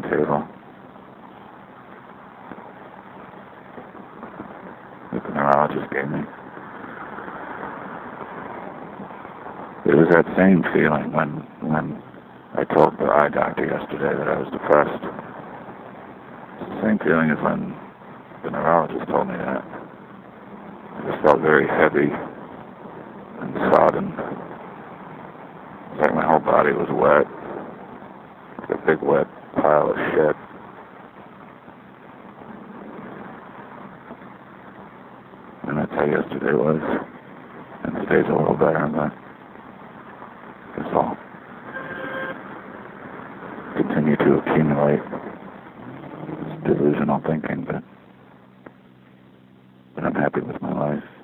table that the neurologist gave me. It was that same feeling when I told the eye doctor yesterday that I was depressed. It's the same feeling as when the neurologist told me that. I just felt very heavy and sodden. It's like my whole body was wet. Like a big wet pile of shit. And that's how yesterday was. And today's a little better, but I guess I'll continue to accumulate this delusional thinking, but I'm happy with my life.